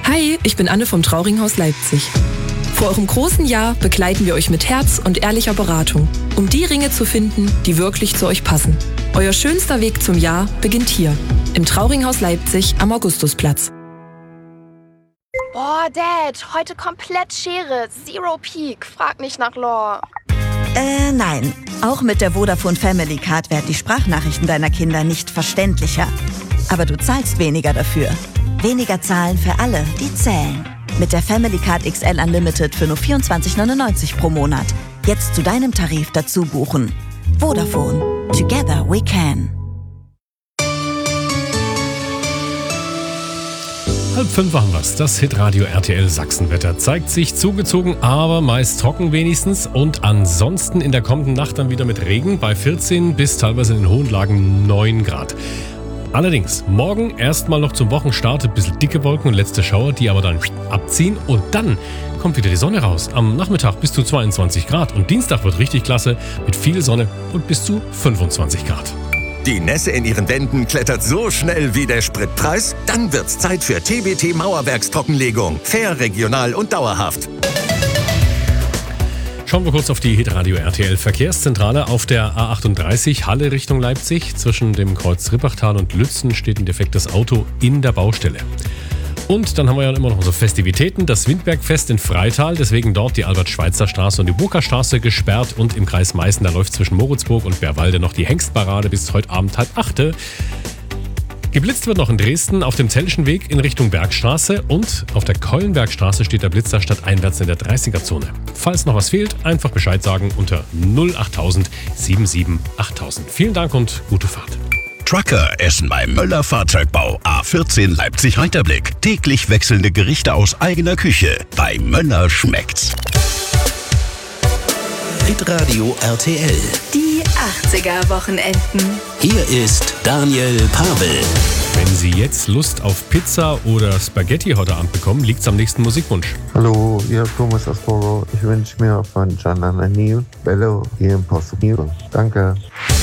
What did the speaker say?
Hi, ich bin Anne vom Trauringhaus Leipzig. Vor eurem großen Jahr begleiten wir euch mit Herz und ehrlicher Beratung, um die Ringe zu finden, die wirklich zu euch passen. Euer schönster Weg zum Jahr beginnt hier, im Trauringhaus Leipzig am Augustusplatz. Boah, Dad, heute komplett Schere, Zero Peak, frag nicht nach Lore. Nein. Auch mit der Vodafone Family Card werden die Sprachnachrichten deiner Kinder nicht verständlicher. Aber du zahlst weniger dafür. Weniger zahlen für alle, die zählen. Mit der Family Card XL Unlimited für nur 24,99 pro Monat. Jetzt zu deinem Tarif dazu buchen. Vodafone. Together we can. 4:30 haben wir's. Das Hitradio RTL Sachsenwetter zeigt sich zugezogen, aber meist trocken wenigstens. Und ansonsten in der kommenden Nacht dann wieder mit Regen bei 14 bis teilweise in den hohen Lagen 9 Grad. Allerdings, morgen erstmal noch zum Wochenstart ein bisschen dicke Wolken und letzte Schauer, die aber dann abziehen. Und dann kommt wieder die Sonne raus. Am Nachmittag bis zu 22 Grad. Und Dienstag wird richtig klasse mit viel Sonne und bis zu 25 Grad. Die Nässe in Ihren Wänden klettert so schnell wie der Spritpreis? Dann wird's Zeit für TBT Mauerwerkstrockenlegung. Fair, regional und dauerhaft. Schauen wir kurz auf die Hitradio RTL Verkehrszentrale. Auf der A38 Halle Richtung Leipzig. Zwischen dem Kreuz Rippachtal und Lützen steht ein defektes Auto in der Baustelle. Und dann haben wir ja immer noch unsere Festivitäten. Das Windbergfest in Freital, deswegen dort die Albert-Schweitzer-Straße und die Burka-Straße gesperrt. Und im Kreis Meißen, da läuft zwischen Moritzburg und Bärwalde noch die Hengstparade bis heute Abend 7:30. Geblitzt wird noch in Dresden auf dem Zellischen Weg in Richtung Bergstraße und auf der Keulenbergstraße steht der Blitzer stadteinwärts in der 30er-Zone. Falls noch was fehlt, einfach Bescheid sagen unter 08000 77 8000. Vielen Dank und gute Fahrt. Trucker essen beim Möller Fahrzeugbau A14 Leipzig-Reiterblick. Täglich wechselnde Gerichte aus eigener Küche. Bei Möller schmeckt's. Hitradio RTL. Die 80er-Wochenenden. Hier ist Daniel Pavel. Wenn Sie jetzt Lust auf Pizza oder Spaghetti heute Abend bekommen, liegt's am nächsten Musikwunsch. Hallo, ihr Thomas Asboro. Ich wünsche mir von Gianna Nannil Bello e Impossibile. Danke.